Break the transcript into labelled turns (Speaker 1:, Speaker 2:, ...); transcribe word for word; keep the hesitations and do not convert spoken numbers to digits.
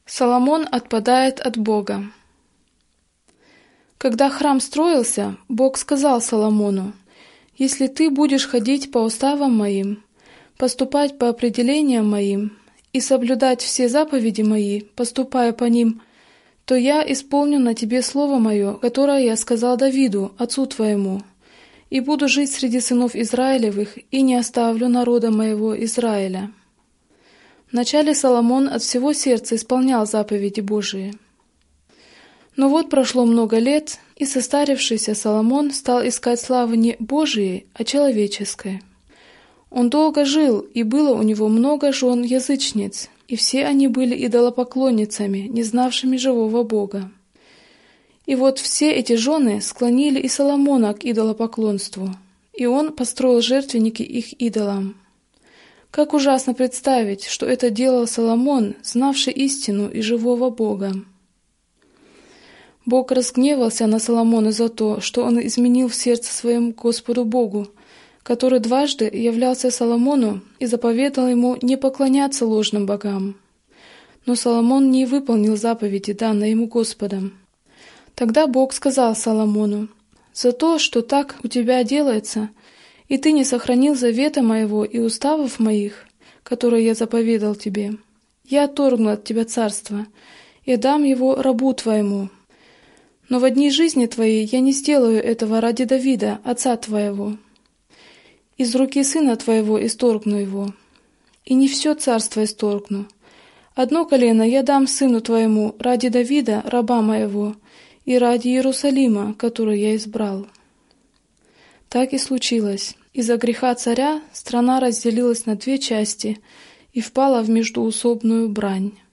Speaker 1: Соломон отпадает от Бога. Когда храм строился, Бог сказал Соломону: «Если ты будешь ходить по уставам моим, поступать по определениям моим и соблюдать все заповеди мои, поступая по ним, то я исполню на тебе слово мое, которое я сказал Давиду, отцу твоему, и буду жить среди сынов Израилевых, и не оставлю народа моего Израиля». Вначале Соломон от всего сердца исполнял заповеди Божии. Но вот прошло много лет, и состарившийся Соломон стал искать славы не Божией, а человеческой. Он долго жил, и было у него много жен язычниц, и все они были идолопоклонницами, не знавшими живого Бога. И вот все эти жены склонили и Соломона к идолопоклонству, и он построил жертвенники их идолам. Как ужасно представить, что это делал Соломон, знавший истину и живого Бога. Бог разгневался на Соломона за то, что он изменил в сердце своем Господу Богу, который дважды являлся Соломону и заповедал ему не поклоняться ложным богам. Но Соломон не выполнил заповеди, данные ему Господом. Тогда Бог сказал Соломону: «За то, что так у тебя делается, и ты не сохранил завета моего и уставов моих, которые я заповедал тебе, я отторгну от тебя царство и дам его рабу твоему. Но в дни жизни твоей я не сделаю этого ради Давида, отца твоего. Из руки сына твоего исторгну его, и не все царство исторгну. Одно колено я дам сыну твоему ради Давида, раба моего, и ради Иерусалима, который я избрал». Так и случилось. Из-за греха царя страна разделилась на две части и впала в междуусобную брань.